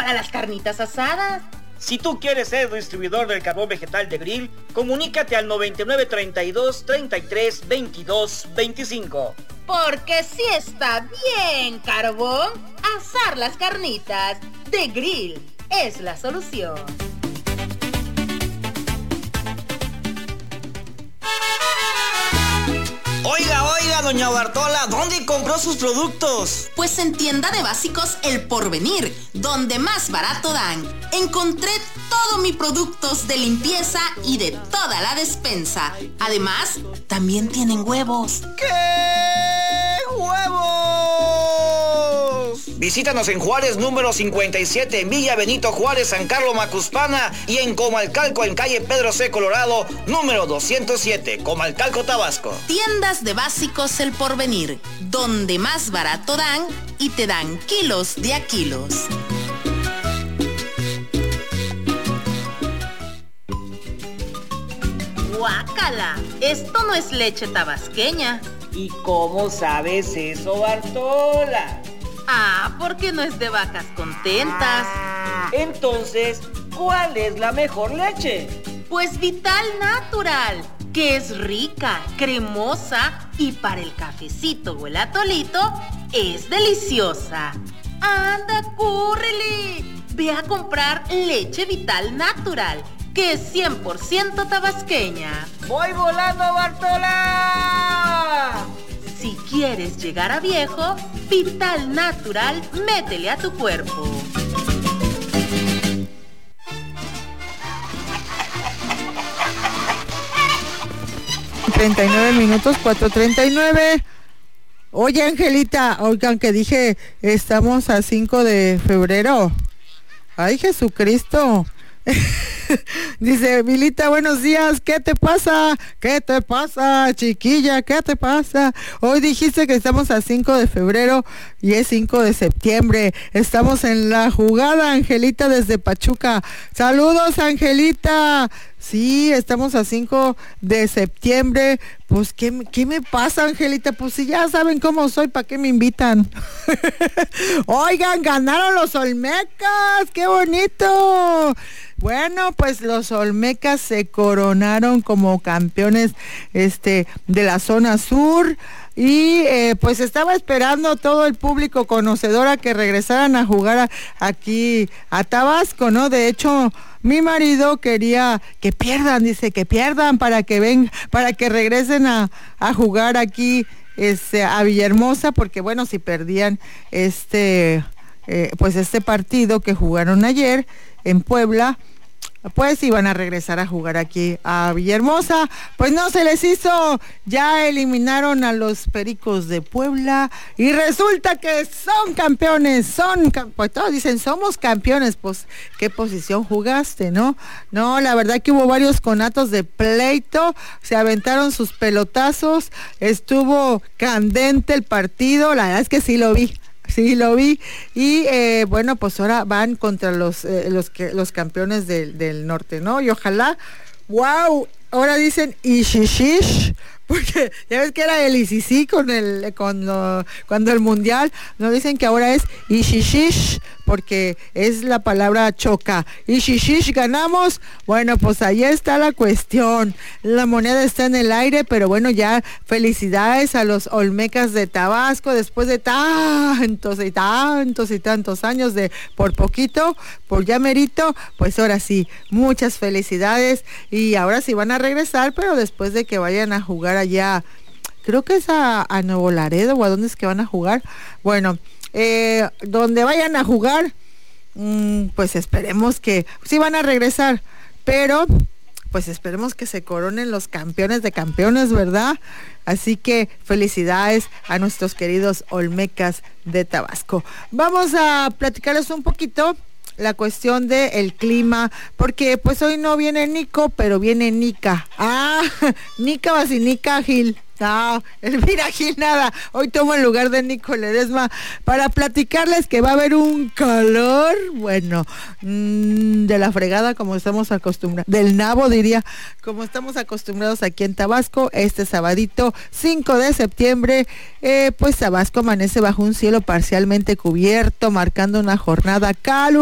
para las carnitas asadas. Si tú quieres ser distribuidor del carbón vegetal de Grill, comunícate al 9932 33 22 25. Porque si está bien carbón, asar las carnitas de Grill es la solución. Oiga, doña Bartola, ¿dónde compró sus productos? Pues en Tienda de Básicos El Porvenir, donde más barato dan. Encontré todos mis productos de limpieza y de toda la despensa. Además, también tienen huevos. ¿Qué? ¡Huevos! Visítanos en Juárez número 57, en Villa Benito Juárez, San Carlos Macuspana, y en Comalcalco, en calle Pedro C. Colorado, número 207, Comalcalco, Tabasco. Tiendas de Básicos El Porvenir, donde más barato dan y te dan kilos de a kilos. ¡Guácala! Esto no es leche tabasqueña. ¿Y cómo sabes eso, Bartola? Ah, porque no es de vacas contentas. Entonces, ¿cuál es la mejor leche? Pues Vital Natural, que es rica, cremosa y para el cafecito o el atolito es deliciosa. ¡Anda, córrele! Ve a comprar leche Vital Natural, que es 100% tabasqueña. ¡Voy volando, Bartola! Si quieres llegar a viejo, Vital Natural, métele a tu cuerpo. ...39 minutos, 4:39... Oye, Angelita, oigan que dije, estamos a 5 de febrero. ¡Ay, Jesucristo! Dice Milita, buenos días, ¿qué te pasa? ¿Qué te pasa, chiquilla? ¿Qué te pasa? Hoy dijiste que estamos a 5 de febrero y es 5 de septiembre. Estamos en la jugada, Angelita, desde Pachuca. Saludos, Angelita. Sí, estamos a 5 de septiembre. Pues, ¿qué me pasa, Angelita? Pues si ya saben cómo soy, ¿para qué me invitan? Oigan, ganaron los Olmecas, ¡qué bonito! Bueno, pues los Olmecas se coronaron como campeones de la zona sur. Y pues estaba esperando todo el público conocedor a que regresaran a jugar aquí a Tabasco, ¿no? De hecho, mi marido quería que pierdan, dice que pierdan para que regresen a jugar aquí a Villahermosa, porque bueno, si perdían pues este partido que jugaron ayer en Puebla, pues iban a regresar a jugar aquí a Villahermosa. Pues no se les hizo, ya eliminaron a los Pericos de Puebla y resulta que son campeones, pues todos dicen somos campeones. Pues qué posición jugaste, ¿no? No, la verdad que hubo varios conatos de pleito, se aventaron sus pelotazos, estuvo candente el partido, la verdad es que sí lo vi. Y bueno, pues ahora van contra los campeones del norte, ¿no? Y ojalá, wow, ahora dicen Ishishish, porque ya ves que era el Isisí cuando el mundial, no dicen que ahora es Ishishish, porque es la palabra choca. Ishishish, ganamos. Bueno, pues ahí está la cuestión. La moneda está en el aire, pero bueno, ya felicidades a los Olmecas de Tabasco después de tantos y tantos años de por poquito, por ya merito, pues ahora sí, muchas felicidades. Y ahora sí van a regresar, pero después de que vayan a jugar allá, creo que es a Nuevo Laredo, o a dónde es que van a jugar. Bueno, donde vayan a jugar, pues esperemos que sí van a regresar, pero pues esperemos que se coronen los campeones de campeones, ¿verdad? Así que felicidades a nuestros queridos Olmecas de Tabasco. Vamos a platicarles un poquito la cuestión del clima, porque pues hoy no viene Nico, pero viene Nica. Nica Basinica Gil. No, Elvira Gil nada. Hoy tomo el lugar de Nico Ledesma para platicarles que va a haber un calor, bueno, de la fregada, como estamos acostumbrados, del nabo diría, como estamos acostumbrados aquí en Tabasco. Este sabadito 5 de septiembre, pues Tabasco amanece bajo un cielo parcialmente cubierto, marcando una jornada calurosa